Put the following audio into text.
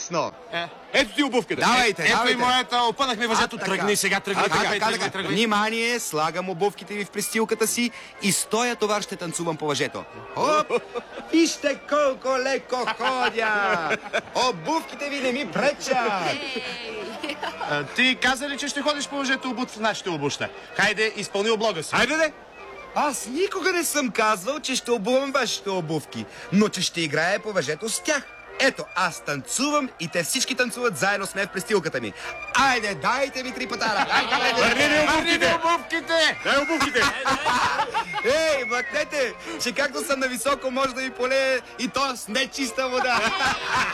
Чудесно! Ето ти обувката. Давайте, Ето давайте. и моята, опънахме въжето. Така. Тръгни сега, тръгни. Така. Внимание, слагам обувките ви в престилката си и стоя товар ще танцувам по въжето. Оп! Вижте колко леко ходя! Обувките ви не ми пречат! Ти каза ли, че ще ходиш по въжето обут в нашите обуща? Хайде, изпълни облога си. Хайде, де! Аз никога не съм казвал, че ще обувам вашите обувки, но че ще играя по въжето с тях. Ето, аз танцувам и те всички танцуват заедно с мен в престилката ми. Айде, дайте ми 3 патара! Върни обувките! Дай обувките! Ей, млъкнете, че както съм нависоко може да ви полее и то с нечиста вода.